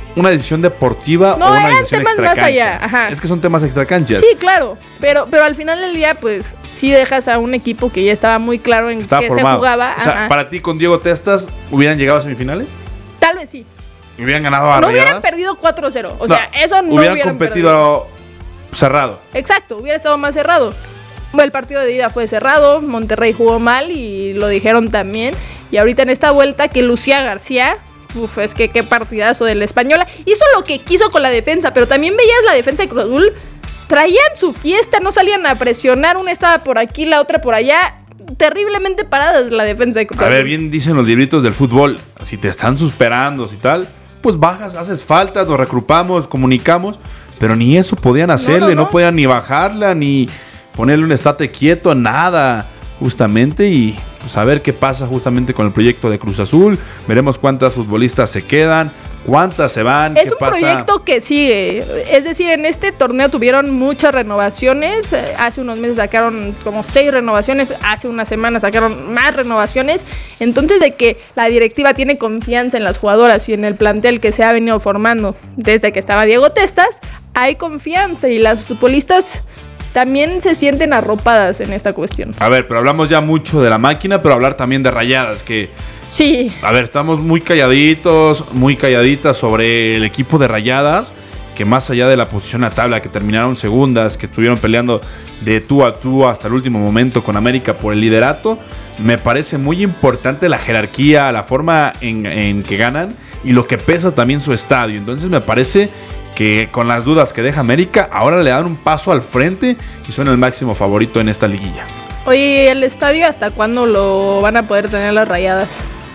una decisión deportiva no, o una eran decisión temas más extracancha. allá. Ajá. Es que son temas extracanchas. Sí, claro, pero al final del día, pues, sí dejas a un equipo que ya estaba muy claro en Estaba qué formado. se jugaba. O sea, Ajá. para ti, con Diego Testas, ¿hubieran llegado a semifinales? Tal vez sí. ¿Hubieran ganado a No Rayadas? hubieran perdido 4-0. O sea, eso no hubieran hubieran competido perdido. cerrado. Exacto, hubiera estado más cerrado. Bueno, el partido de ida fue cerrado, Monterrey jugó mal y lo dijeron también. Y ahorita en esta vuelta que Lucía García, es que qué partidazo de la Española. Hizo lo que quiso con la defensa, pero también veías la defensa de Cruz Azul. Traían su fiesta, no salían a presionar, una estaba por aquí, la otra por allá. Terriblemente paradas la defensa de Cruz Azul. A ver, bien dicen los libritos del fútbol, si te están superando, si tal, pues bajas, haces falta, nos regrupamos, comunicamos, pero ni eso podían hacerle, no podían ni bajarla, ni ponerle un estate quieto, nada, justamente, y pues a ver qué pasa justamente con el proyecto de Cruz Azul, veremos cuántas futbolistas se quedan, cuántas se van, es qué un pasa. proyecto que sigue, es decir, en este torneo tuvieron muchas renovaciones, hace unos meses sacaron como 6 renovaciones, hace una semana sacaron más renovaciones, entonces de que la directiva tiene confianza en las jugadoras y en el plantel que se ha venido formando desde que estaba Diego Testas, hay confianza y las futbolistas también se sienten arropadas en esta cuestión. A ver, pero hablamos ya mucho de la máquina, pero hablar también de Rayadas, que... Sí. A ver, estamos muy calladitos, muy calladitas sobre el equipo de Rayadas, que más allá de la posición a tabla, que terminaron segundas, que estuvieron peleando de tú a tú hasta el último momento con América por el liderato, me parece muy importante la jerarquía, la forma en que ganan y lo que pesa también su estadio. Entonces me parece que con las dudas que deja América, ahora le dan un paso al frente y son el máximo favorito en esta liguilla. Oye, ¿el estadio hasta cuándo lo van a poder tener las Rayadas?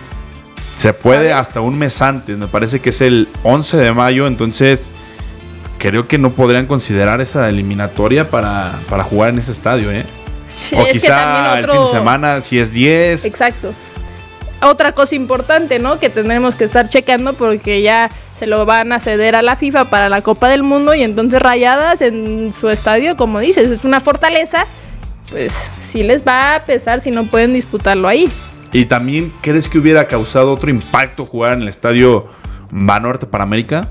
Se puede ¿Sabes? hasta un mes antes, me parece que es el 11 de mayo, entonces creo que no podrían considerar esa eliminatoria para jugar en ese estadio, ¿eh? Sí, o es quizá que también el fin de semana, si es 10. Exacto. Otra cosa importante, ¿no? Que tenemos que estar checando porque ya se lo van a ceder a la FIFA para la Copa del Mundo y entonces Rayadas en su estadio, como dices, es una fortaleza, pues sí les va a pesar si no pueden disputarlo ahí. ¿Y también crees que hubiera causado otro impacto jugar en el estadio Banorte para América?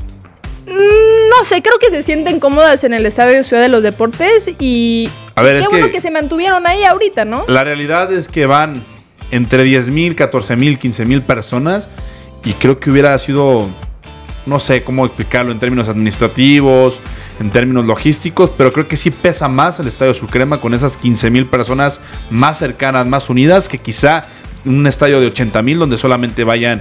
No sé, creo que se sienten cómodas en el estadio Ciudad de los Deportes y A ver, qué es bueno que se mantuvieron ahí ahorita, ¿no? La realidad es que van entre 10,000, 14,000, 15,000 personas y creo que hubiera sido, no sé cómo explicarlo en términos administrativos, en términos logísticos, pero creo que sí pesa más el Estadio Azulcrema con esas 15,000 personas más cercanas, más unidas, que quizá un estadio de 80,000 donde solamente vayan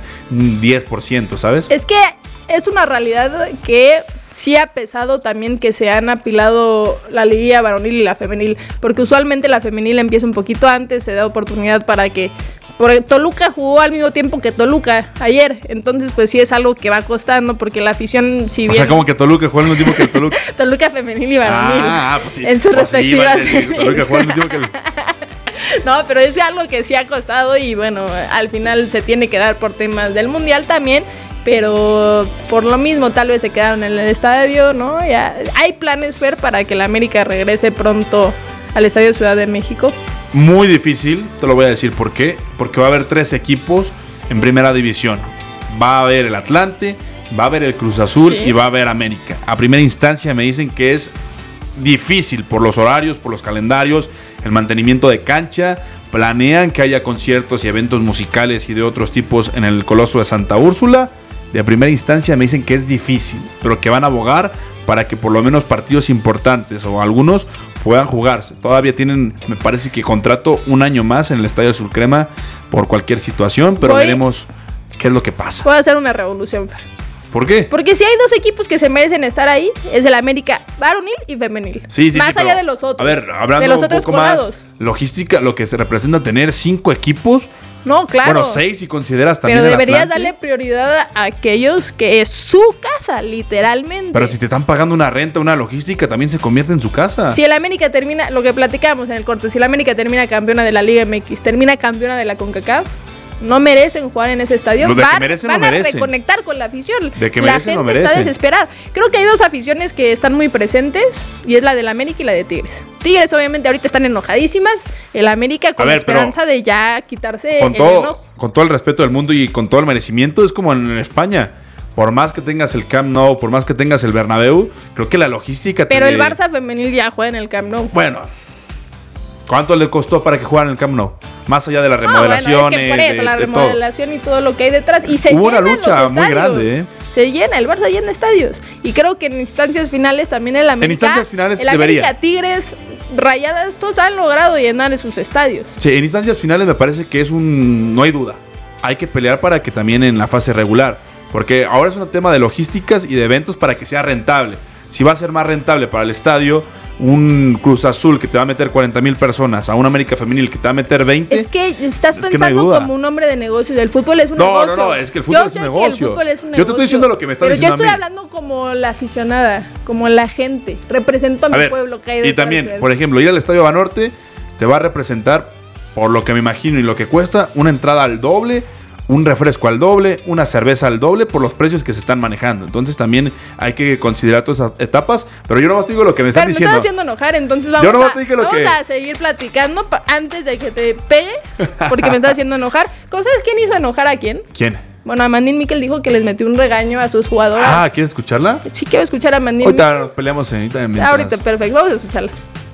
10%, ¿sabes? Es que es una realidad que sí ha pesado también que se han apilado la liguilla varonil y la femenil, porque usualmente la femenil empieza un poquito antes, se da oportunidad para que... Porque Toluca jugó al mismo tiempo que Toluca ayer, entonces pues sí es algo que va costando porque la afición, si bien... O sea, como que Toluca juega al mismo tiempo que Toluca. Toluca femenil y varonil. Pues sí. En sus Pues sí, respectivas vale, Toluca juega al mismo tiempo que No, pero es algo que sí ha costado y bueno, al final se tiene que dar por temas del Mundial también, pero por lo mismo tal vez se quedaron en el estadio, ¿no? Ya hay planes, Fer, para que la América regrese pronto al Estadio Ciudad de México. Muy difícil, te lo voy a decir por qué. Porque va a haber 3 equipos en primera división. Va a haber el Atlante, va a haber el Cruz Azul y va a haber América. A primera instancia me dicen que es difícil por los horarios, por los calendarios, el mantenimiento de cancha. Planean que haya conciertos y eventos musicales y de otros tipos en el Coloso de Santa Úrsula. De primera instancia me dicen que es difícil, pero que van a abogar para que por lo menos partidos importantes o algunos puedan jugarse. Todavía tienen, me parece que contrato un año más en el Estadio Azulcrema por cualquier situación, pero veremos qué es lo que pasa. Puede hacer una revolución, Fer. ¿Por qué? Porque si hay 2 equipos que se merecen estar ahí, es el América varonil y femenil. Sí, más allá de los otros. A ver, hablando de los un otros poco colados. más logística, lo que se representa tener 5 equipos. No, claro. Bueno, 6 si consideras también pero el deberías Atlante. darle prioridad a aquellos que es su casa, literalmente. Pero si te están pagando una renta, una logística, también se convierte en su casa. Si el América termina, lo que platicamos en el corte, si el América termina campeona de la Liga MX, termina campeona de la CONCACAF, no merecen jugar en ese estadio. Lo de que merecen, van lo merecen. a reconectar con la afición. De que la merecen, lo gente está merecen. desesperada. Creo que hay 2 aficiones que están muy presentes y es la del América y la de Tigres. Tigres obviamente ahorita están enojadísimas. El América con la esperanza de ya quitarse el enojo. Con todo el respeto del mundo y con todo el merecimiento, es como en España. por más que tengas el Camp Nou, por más que tengas el Bernabéu, creo que la logística... Pero el Barça femenil ya juega en el Camp Nou. Bueno, ¿cuánto le costó para que jugaran en el Camp Nou? Más allá de las remodelaciones, bueno, es que por eso, la remodelación todo. Y todo lo que hay detrás. Y se hubo llena una lucha muy grande, ¿eh? Se llena, el Barça llena estadios. Y creo que en instancias finales también el América... En instancias finales el debería. América, Tigres, Rayadas, todos han logrado llenar sus estadios. Sí, en instancias finales me parece que no hay duda. Hay que pelear para que también en la fase regular. Porque ahora es un tema de logísticas y de eventos para que sea rentable. Si va a ser más rentable para el estadio un Cruz Azul que te va a meter 40,000 personas a un América Femenil que te va a meter 20. Es que estás pensando como un hombre de negocio. El fútbol es un negocio. No, es que el fútbol es un negocio. Yo te estoy diciendo lo que me está diciendo a mí. Pero yo estoy hablando como la aficionada, como la gente. Represento a mi pueblo que hay detrás. Y también, por ejemplo, ir al Estadio Banorte te va a representar, por lo que me imagino y lo que cuesta, una entrada al doble, un refresco al doble, una cerveza al doble por los precios que se están manejando. Entonces también hay que considerar todas esas etapas. Pero yo nomás te digo lo que me están diciendo. Me estás haciendo enojar, entonces vamos a seguir platicando antes de que te pegue, porque me estás haciendo enojar. ¿Sabes quién hizo enojar a quién? ¿Quién? Bueno, Amandine Miquel dijo que les metió un regaño a sus jugadoras. Ah, ¿quieres escucharla? Sí, quiero escuchar a Amandine Miquel. Ahorita nos peleamos ahorita, perfecto, vamos a escucharla.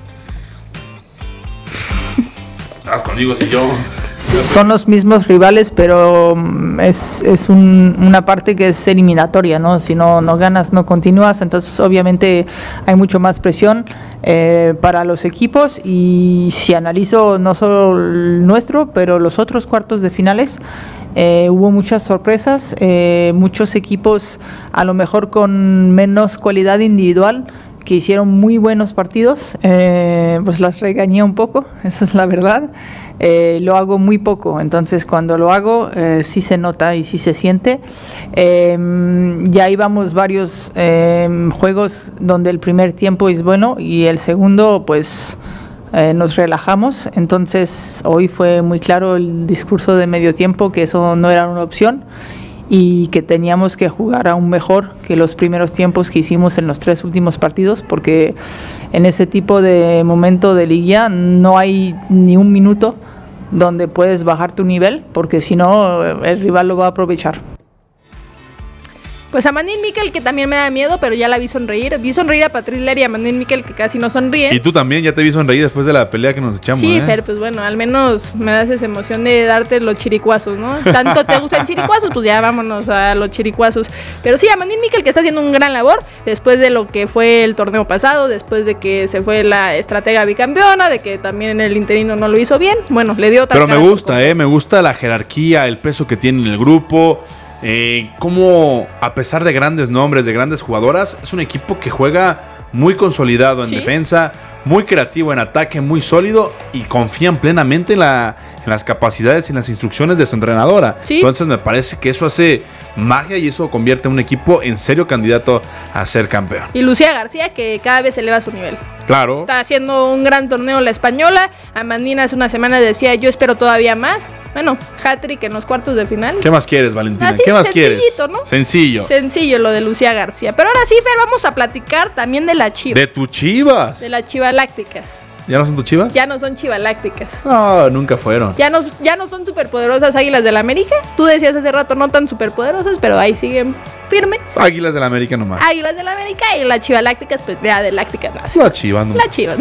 Estabas conmigo, si yo... Son los mismos rivales, pero es una parte que es eliminatoria, ¿no? Si no ganas, no continúas, entonces obviamente hay mucho más presión para los equipos. Y si analizo no solo el nuestro, pero los otros cuartos de finales, hubo muchas sorpresas, muchos equipos a lo mejor con menos cualidad individual, que hicieron muy buenos partidos, pues las regañé un poco, esa es la verdad. Lo hago muy poco, entonces cuando lo hago sí se nota y sí se siente. Ya íbamos varios juegos donde el primer tiempo es bueno y el segundo pues nos relajamos, entonces hoy fue muy claro el discurso de medio tiempo que eso no era una opción y que teníamos que jugar aún mejor que los primeros tiempos que hicimos en los 3 últimos partidos, porque en ese tipo de momento de liguilla no hay ni un minuto donde puedes bajar tu nivel, porque si no el rival lo va a aprovechar. Pues a Amandine Miquel, que también me da miedo, pero ya la vi sonreír. Vi sonreír a Patrice Ler y a Amandine Miquel, que casi no sonríe. Y tú también, ya te vi sonreír después de la pelea que nos echamos. Sí, Fer, pues bueno, al menos me das esa emoción de darte los chiricuazos, ¿no? Tanto te gustan chiricuazos, pues ya vámonos a los chiricuazos. Pero sí, Amandine Miquel, que está haciendo un gran labor después de lo que fue el torneo pasado, después de que se fue la estratega bicampeona, de que también en el interino no lo hizo bien. Bueno, le dio otra. Pero me gusta, me gusta la jerarquía, el peso que tiene en el grupo. Como a pesar de grandes nombres, de grandes jugadoras, es un equipo que juega muy consolidado en defensa, muy creativo en ataque, muy sólido y confían plenamente en las capacidades y en las instrucciones de su entrenadora. Entonces me parece que eso hace magia y eso convierte a un equipo en serio candidato a ser campeón. Y Lucía García, que cada vez eleva su nivel. Claro. Está haciendo un gran torneo la española. Amandina hace una semana decía, yo espero todavía más. Bueno, hat-trick en los cuartos de final. ¿Qué más quieres, Valentina? Así, ¿Qué más quieres? ¿No? Sencillo lo de Lucía García. Pero ahora sí, Fer, vamos a platicar también de las Chivas. ¿De tus Chivas? De las Chivalácticas. ¿Ya no son tus Chivas? Ya no son Chivalácticas. No, nunca fueron. Ya no son superpoderosas Águilas del América. Tú decías hace rato no tan superpoderosas, pero ahí siguen firmes. Águilas del América nomás. Águilas del América y las Chivalácticas, pues ya de lácticas nada. La Chivas, ¿no? La Chivas.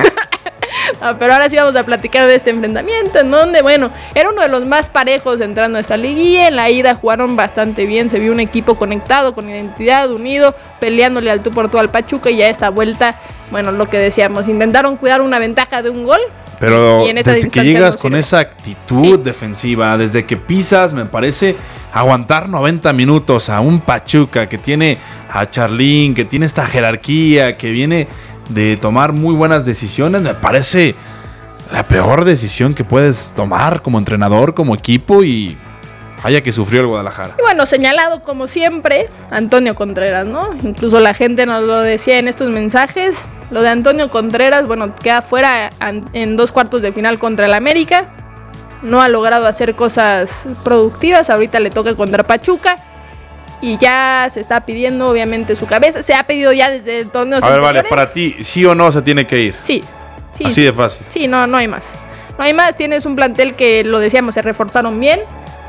No, pero ahora sí vamos a platicar de este enfrentamiento, en donde, bueno, era uno de los más parejos entrando a esta liguilla. En la ida jugaron bastante bien, se vio un equipo conectado, con identidad, unido, peleándole al tú por tú al Pachuca. Y ya esta vuelta, bueno, lo que decíamos, intentaron cuidar una ventaja de un gol. Pero desde que llegas con esa actitud defensiva, desde que pisas, me parece, aguantar 90 minutos a un Pachuca que tiene a Charlín, que tiene esta jerarquía, que viene de tomar muy buenas decisiones, me parece la peor decisión que puedes tomar como entrenador, como equipo, y vaya que sufrió el Guadalajara. Y bueno, señalado como siempre, Antonio Contreras, ¿no? Incluso la gente nos lo decía en estos mensajes, lo de Antonio Contreras, bueno, queda fuera en 2 cuartos de final contra el América, no ha logrado hacer cosas productivas, ahorita le toca contra Pachuca. Y ya se está pidiendo, obviamente, su cabeza. Se ha pedido ya desde el torneo anteriores. A ver, vale, para ti, ¿sí o no se tiene que ir? Sí. Así de fácil. Sí, no hay más. No hay más. Tienes un plantel que, lo decíamos, se reforzaron bien.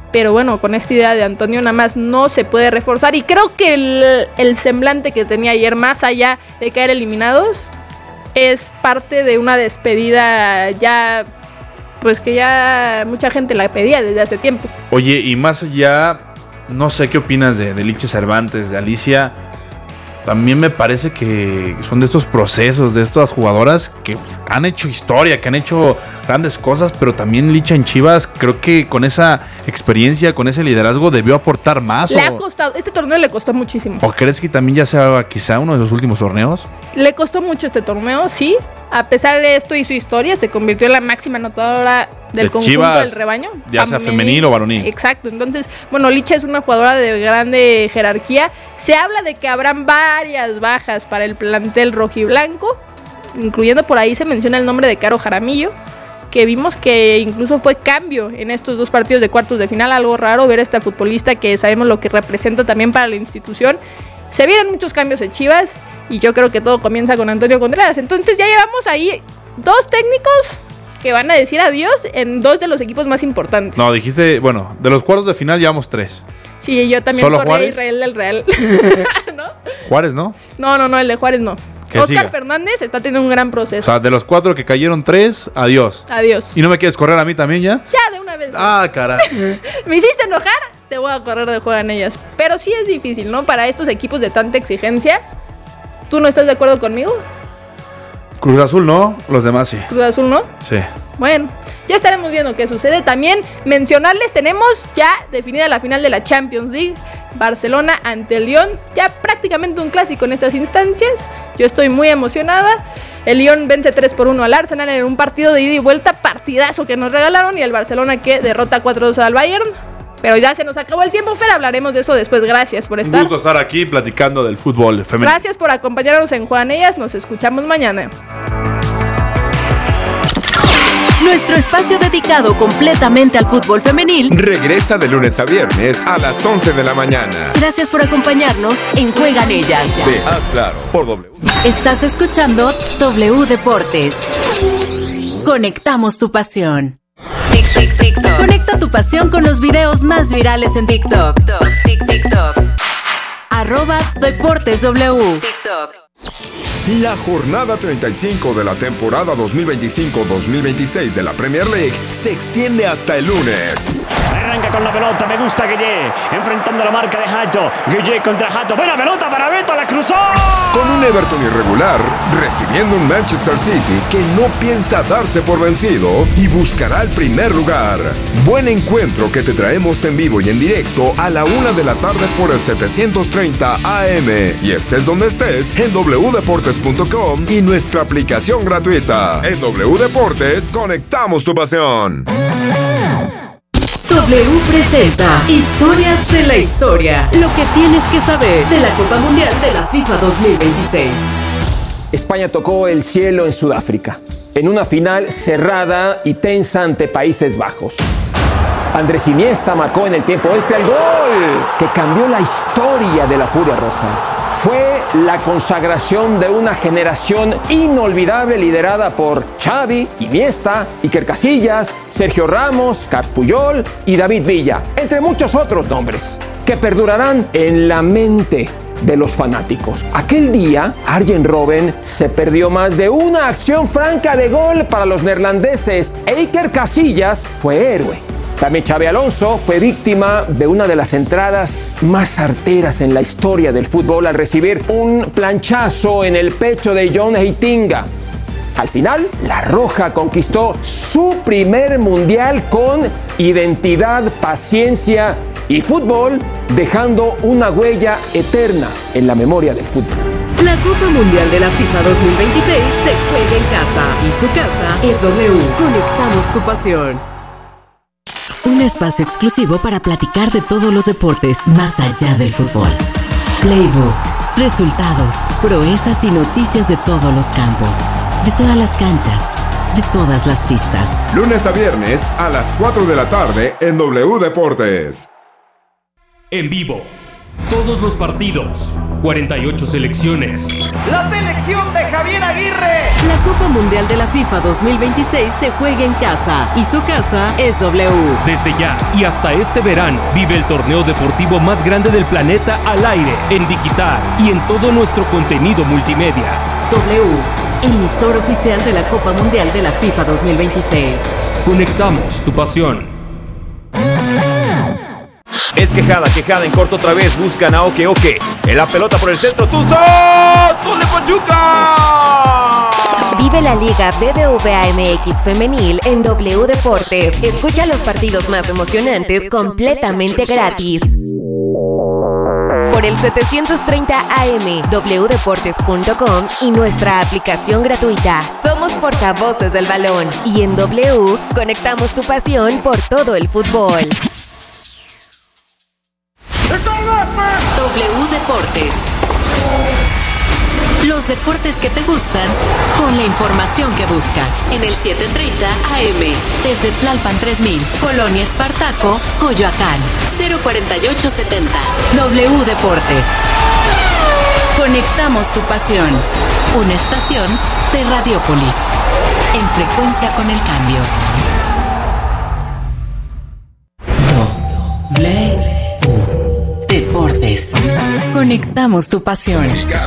Pero bueno, con esta idea de Antonio nada más no se puede reforzar. Y creo que el semblante que tenía ayer, más allá de caer eliminados, es parte de una despedida ya, pues que ya mucha gente la pedía desde hace tiempo. Oye, y más allá, no sé qué opinas de Licha Cervantes, de Alicia. También me parece que son de estos procesos, de estas jugadoras que han hecho historia, que han hecho grandes cosas, pero también Licha en Chivas, creo que con esa experiencia, con ese liderazgo, debió aportar más. Le ha costado, este torneo le costó muchísimo. ¿O crees que también ya sea quizá uno de sus últimos torneos? Le costó mucho este torneo, sí. A pesar de esto y su historia, se convirtió en la máxima anotadora del conjunto Chivas, del rebaño. Ya sea femenil o varonil. Exacto, entonces, bueno, Licha es una jugadora de grande jerarquía. Se habla de que habrán varias bajas para el plantel rojiblanco, incluyendo por ahí se menciona el nombre de Caro Jaramillo, que vimos que incluso fue cambio en estos 2 partidos de cuartos de final. Algo raro ver a esta futbolista que sabemos lo que representa también para la institución. Se vieron muchos cambios en Chivas y yo creo que todo comienza con Antonio Contreras. Entonces ya llevamos ahí 2 técnicos que van a decir adiós en 2 de los equipos más importantes. No, dijiste, bueno, de los cuartos de final llevamos 3. Sí, yo también ¿Solo corrí Juárez? a Israel del Real. ¿No? Juárez, ¿no? No, el de Juárez no. Que Oscar siga. Fernández está teniendo un gran O proceso. sea, de los 4 que cayeron 3, adiós. Adiós. ¿Y no me quieres correr a mí también ya? Ya, de una vez. Ah, caray. Me hiciste enojar, te voy a correr de juego en ellas. Pero sí es difícil, ¿no? Para estos equipos de tanta exigencia. ¿Tú no estás de acuerdo conmigo? Cruz Azul no, los demás sí. Cruz Azul, ¿no? Sí. Bueno, ya estaremos viendo qué sucede. También mencionarles, tenemos ya definida la final de la Champions League. Barcelona ante el Lyon. Ya prácticamente un clásico en estas instancias. Yo estoy muy emocionada. El Lyon vence 3-1 al Arsenal en un partido de ida y vuelta. Partidazo que nos regalaron. Y el Barcelona que derrota 4-2 al Bayern. Pero ya se nos acabó el tiempo, Fer. Hablaremos de eso después. Gracias por estar. Un gusto estar aquí platicando del fútbol femenino. Gracias por acompañarnos en Juegan Ellas. Nos escuchamos mañana. Nuestro espacio dedicado completamente al fútbol femenil regresa de lunes a viernes a las 11 de la mañana. Gracias por acompañarnos en Juegan Ellas. De Haz Claro por W. Estás escuchando W Deportes. Conectamos tu pasión. Conecta tu pasión con los videos más virales en TikTok. @DeportesW. La jornada 35 de la temporada 2025-2026 de la Premier League se extiende hasta el lunes. Arranca con la pelota, me gusta Gueye, enfrentando la marca de Hato. Gueye contra Hato, buena pelota para Beto, la cruzó. Con un Everton irregular, recibiendo un Manchester City que no piensa darse por vencido y buscará el primer lugar. Buen encuentro que te traemos en vivo y en directo a la 1 de la tarde por el 730 AM. Y estés donde estés, en wdeportes.com y nuestra aplicación gratuita. En W Deportes, conectamos tu pasión. W presenta Historias de la Historia. Lo que tienes que saber de la Copa Mundial de la FIFA 2026. España tocó el cielo en Sudáfrica, en una final cerrada y tensa ante Países Bajos. Andrés Iniesta marcó en el tiempo extra el gol que cambió la historia de la Furia Roja. Fue la consagración de una generación inolvidable liderada por Xavi, Iniesta, Iker Casillas, Sergio Ramos, Carles Puyol y David Villa, entre muchos otros nombres que perdurarán en la mente de los fanáticos. Aquel día, Arjen Robben se perdió más de una acción franca de gol para los neerlandeses e Iker Casillas fue héroe. También Xabi Alonso fue víctima de una de las entradas más certeras en la historia del fútbol al recibir un planchazo en el pecho de John Heitinga. Al final, la Roja conquistó su primer mundial con identidad, paciencia y fútbol, dejando una huella eterna en la memoria del fútbol. La Copa Mundial de la FIFA 2026 se juega en casa y su casa es W. Conectamos tu pasión. Un espacio exclusivo para platicar de todos los deportes más allá del fútbol. Playbook, resultados, proezas y noticias de todos los campos, de todas las canchas, de todas las pistas. Lunes a viernes a las 4 de la tarde en W Deportes. En vivo, todos los partidos, 48 selecciones. ¡La selección de Javier Aguirre! La Copa Mundial de la FIFA 2026 se juega en casa y su casa es W. Desde ya y hasta este verano, vive el torneo deportivo más grande del planeta al aire, en digital y en todo nuestro contenido multimedia. W, emisor oficial de la Copa Mundial de la FIFA 2026. Conectamos tu pasión. Es quejada en corto otra vez. Buscan a Oke. En la pelota por el centro. ¡Tuzo! ¡Gol de Pachuca! Vive la Liga BBVA MX Femenil en W Deportes. Escucha los partidos más emocionantes completamente gratis. Por el 730 AM, wdeportes.com y nuestra aplicación gratuita. Somos portavoces del balón y en W conectamos tu pasión por todo el fútbol. W Deportes. Los deportes que te gustan con la información que buscas. En el 730 AM, desde Tlalpan 3000, Colonia Espartaco, Coyoacán, 04870. W Deportes. Conectamos tu pasión. Una estación de Radiópolis. En frecuencia con el cambio. W Deportes. Conectamos tu pasión.